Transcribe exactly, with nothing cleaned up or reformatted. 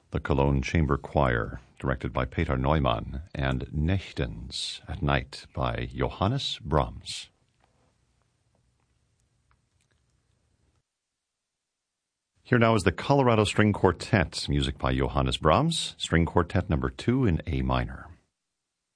the Cologne Chamber Choir, directed by Peter Neumann, and Nächtens, at Night, by Johannes Brahms. Here now is the Colorado String Quartet, music by Johannes Brahms, String Quartet number two in A minor.